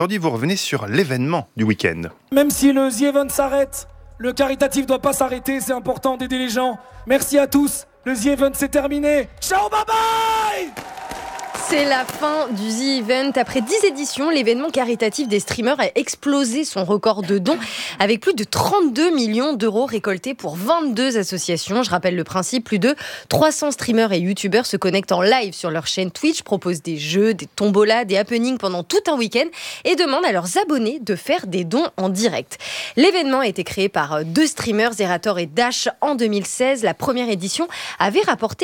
Aujourd'hui, vous revenez sur l'événement du week-end. Même si le The Event s'arrête, le caritatif doit pas s'arrêter, c'est important d'aider les gens. Merci à tous, le The Event c'est terminé. Ciao, bye bye. C'est la fin du The Event. Après 10 éditions, l'événement caritatif des streamers a explosé son record de dons avec plus de 32 millions d'euros récoltés pour 22 associations. Je rappelle le principe, plus de 300 streamers et youtubeurs se connectent en live sur leur chaîne Twitch, proposent des jeux, des tombolas, des happenings pendant tout un week-end et demandent à leurs abonnés de faire des dons en direct. L'événement a été créé par deux streamers, Zerator et Dash, en 2016. La première édition avait rapporté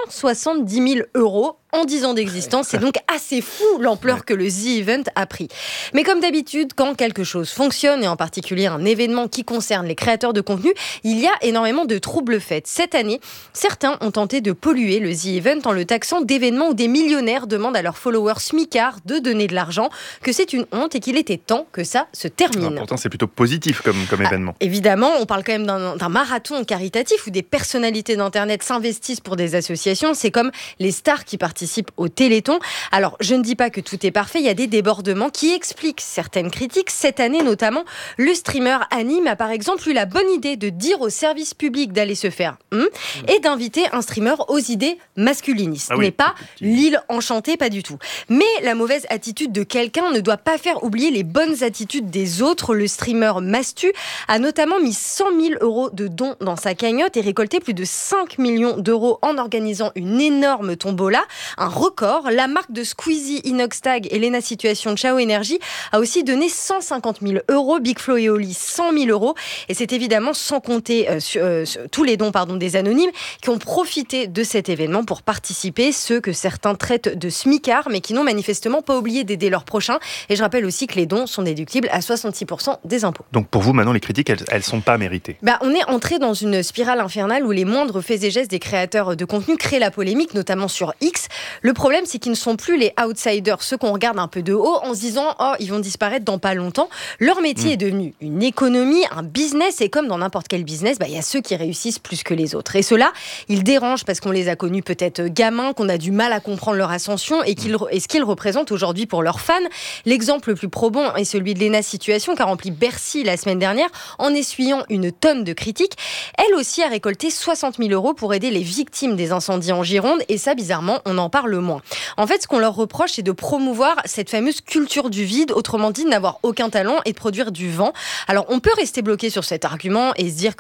170 000 euros en 10 ans d'existence. C'est donc assez fou l'ampleur que le The Event a pris. Mais comme d'habitude, quand quelque chose fonctionne, et en particulier un événement qui concerne les créateurs de contenu, il y a énormément de troubles faits. Cette année, certains ont tenté de polluer le The Event en le taxant d'événements où des millionnaires demandent à leurs followers smicards de donner de l'argent, que c'est une honte et qu'il était temps que ça se termine. Pourtant, c'est plutôt positif comme événement. Évidemment, on parle quand même d'un marathon caritatif où des personnalités d'Internet s'investissent pour des associations. C'est comme les stars qui participent au Téléthon. Alors, je ne dis pas que tout est parfait, il y a des débordements qui expliquent certaines critiques. Cette année, notamment, le streamer Anime a par exemple eu la bonne idée de dire au service public d'aller se faire et d'inviter un streamer aux idées masculinistes. Ce n'est pas l'île enchantée, pas du tout. Mais la mauvaise attitude de quelqu'un ne doit pas faire oublier les bonnes attitudes des autres. Le streamer Mastu a notamment mis 100 000 euros de dons dans sa cagnotte et récolté plus de 5 millions d'euros en organisant une énorme tombola. Un record. La marque de Squeezie, Inoxtag et Lena Situation de Chao Energy a aussi donné 150 000 euros. Big Flo et Oli, 100 000 euros. Et c'est évidemment sans compter tous les dons des anonymes qui ont profité de cet événement pour participer, ceux que certains traitent de smicards, mais qui n'ont manifestement pas oublié d'aider leurs prochains. Et je rappelle aussi que les dons sont déductibles à 66% des impôts. Donc pour vous, maintenant, les critiques, elles sont pas méritées. On est entré dans une spirale infernale où les moindres faits et gestes des créateurs de contenu créent la polémique, notamment sur X. Le problème, c'est qu'ils ne sont plus les outsiders, ceux qu'on regarde un peu de haut en se disant « Oh, ils vont disparaître dans pas longtemps ». Leur métier est devenu une économie, un business, et comme dans n'importe quel business, il y a ceux qui réussissent plus que les autres. Et ceux-là, ils dérangent parce qu'on les a connus peut-être gamins, qu'on a du mal à comprendre leur ascension et ce qu'ils représentent aujourd'hui pour leurs fans. L'exemple le plus probant est celui de Lena Situation, qui a rempli Bercy la semaine dernière en essuyant une tonne de critiques. Elle aussi a récolté 60 000 euros pour aider les victimes des incendies en Gironde, et ça, bizarrement, on en parle moins. En fait, ce qu'on leur reproche, c'est de promouvoir cette fameuse culture du vide, autrement dit, de n'avoir aucun talent et de produire du vent. Alors, on peut rester bloqué sur cet argument et se dire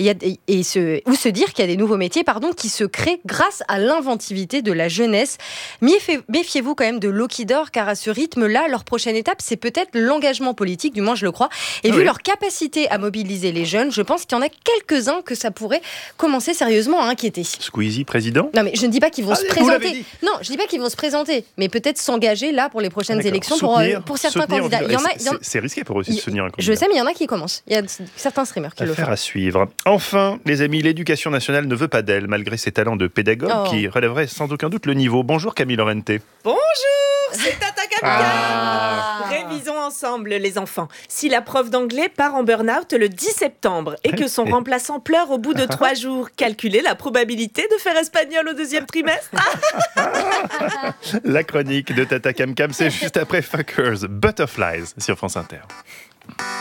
se dire qu'il y a des nouveaux métiers, qui se créent grâce à l'inventivité de la jeunesse. Méfiez-vous quand même de Lokidor, car à ce rythme-là, leur prochaine étape, c'est peut-être l'engagement politique, du moins je le crois. Et vu leur capacité à mobiliser les jeunes, je pense qu'il y en a quelques-uns que ça pourrait commencer sérieusement à inquiéter. Squeezie, président ? Non, mais je ne dis pas qu'ils vont se présenter. Non, je ne dis pas qu'ils vont se présenter, mais peut-être s'engager là pour les prochaines élections pour certains candidats. C'est risqué pour eux aussi de soutenir un candidat. Je sais, mais il y en a qui commencent. Il y a certains streamers qui le font. Affaire à suivre. Enfin, les amis, l'éducation nationale ne veut pas d'elle, malgré ses talents de pédagogue qui relèveraient sans aucun doute le niveau. Bonjour Camille Lorente. Bonjour, c'est Tata Camille. Révisons ensemble les enfants. Si la prof d'anglais part en burn-out le 10 septembre et que son remplaçant pleure au bout de 3 jours, calculez la probabilité de faire espagnol au 2e trimestre. La chronique de Tata Cam, c'est juste après Fuckers, Butterflies sur France Inter.